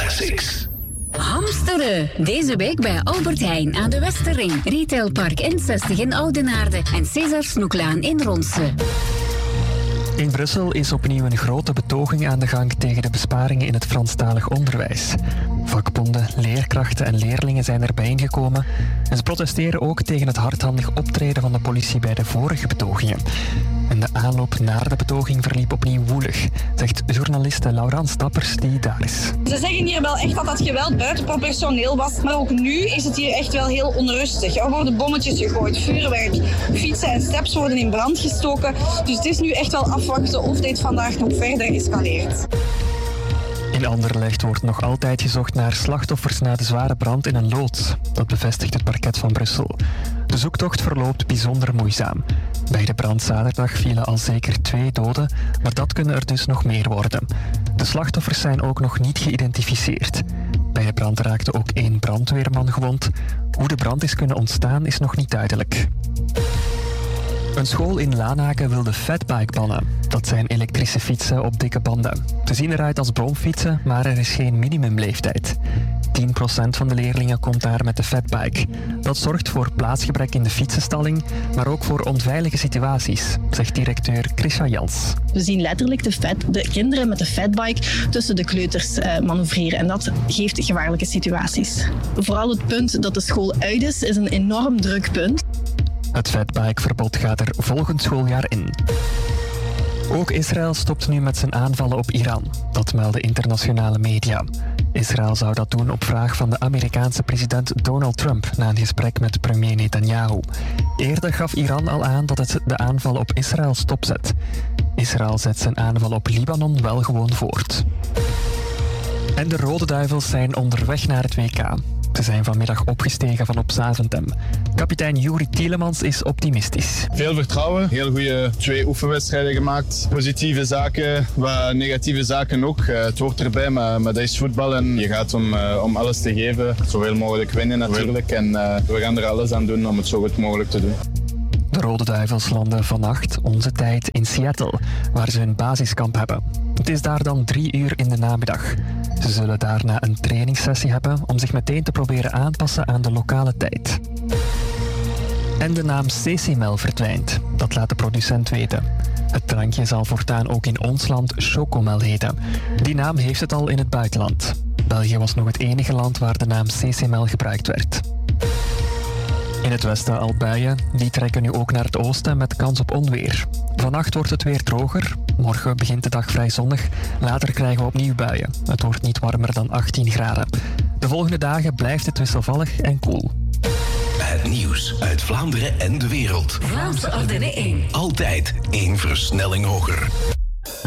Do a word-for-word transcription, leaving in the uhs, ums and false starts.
Classics. Hamsteren. Deze week bij Albert Heijn aan de Westerring. Retailpark N zestig in Oudenaarde en César Snoeklaan in Ronse. In Brussel is opnieuw een grote betoging aan de gang tegen de besparingen in het Franstalig onderwijs. Vakbonden, leerkrachten en leerlingen zijn er bijeengekomen en ze protesteren ook tegen het hardhandig optreden van de politie bij de vorige betogingen. En de aanloop naar de betoging verliep opnieuw woelig, zegt journaliste Laurence Stappers die daar is. Ze zeggen hier wel echt dat dat geweld buitenproportioneel was, maar ook nu is het hier echt wel heel onrustig. Er worden bommetjes gegooid, vuurwerk, fietsen en steps worden in brand gestoken. Dus het is nu echt wel afwachten of dit vandaag nog verder escaleert. In Anderlecht wordt nog altijd gezocht naar slachtoffers na de zware brand in een loods. Dat bevestigt het parket van Brussel. De zoektocht verloopt bijzonder moeizaam. Bij de brand zaterdag vielen al zeker twee doden, maar dat kunnen er dus nog meer worden. De slachtoffers zijn ook nog niet geïdentificeerd. Bij de brand raakte ook één brandweerman gewond. Hoe de brand is kunnen ontstaan is nog niet duidelijk. Een school in Lanaken wil de fatbike bannen. Dat zijn elektrische fietsen op dikke banden. Ze zien eruit als bromfietsen, maar er is geen minimumleeftijd. tien procent van de leerlingen komt daar met de fatbike. Dat zorgt voor plaatsgebrek in de fietsenstalling, maar ook voor onveilige situaties, zegt directeur Krisha Jans. We zien letterlijk de, fat, de kinderen met de fatbike tussen de kleuters uh, manoeuvreren en dat geeft gevaarlijke situaties. Vooral het punt dat de school uit is, is een enorm druk punt. Het fatbikeverbod gaat er volgend schooljaar in. Ook Israël stopt nu met zijn aanvallen op Iran. Dat melden internationale media. Israël zou dat doen op vraag van de Amerikaanse president Donald Trump na een gesprek met premier Netanyahu. Eerder gaf Iran al aan dat het de aanval op Israël stopzet. Israël zet zijn aanval op Libanon wel gewoon voort. En de Rode Duivels zijn onderweg naar het W K. Ze zijn vanmiddag opgestegen van op Zaventem. Kapitein Juri Tielemans is optimistisch. Veel vertrouwen, heel goede twee oefenwedstrijden gemaakt. Positieve zaken, wat negatieve zaken ook. Het hoort erbij, maar, maar dat is voetbal en je gaat om, uh, om alles te geven. Zoveel mogelijk winnen natuurlijk en uh, we gaan er alles aan doen om het zo goed mogelijk te doen. De Rode Duivels landen vannacht, onze tijd, in Seattle, waar ze hun basiskamp hebben. Het is daar dan drie uur in de namiddag. Ze zullen daarna een trainingssessie hebben om zich meteen te proberen aanpassen aan de lokale tijd. En de naam Cecimel verdwijnt. Dat laat de producent weten. Het drankje zal voortaan ook in ons land Chocomel heten. Die naam heeft het al in het buitenland. België was nog het enige land waar de naam Cecimel gebruikt werd. In het westen al buien, die trekken nu ook naar het oosten met kans op onweer. Vannacht wordt het weer droger, morgen begint de dag vrij zonnig, later krijgen we opnieuw buien. Het wordt niet warmer dan achttien graden. De volgende dagen blijft het wisselvallig en koel. Het nieuws uit Vlaanderen en de wereld. Vlaamse Ardenne één. Altijd één versnelling hoger.